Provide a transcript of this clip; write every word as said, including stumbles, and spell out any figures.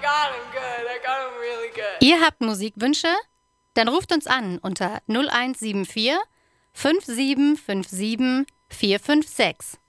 got him good. I got him really good. Ihr habt Musikwünsche? Dann ruft uns an unter null eins sieben vier fünf sieben fünf sieben vier fünf sechs.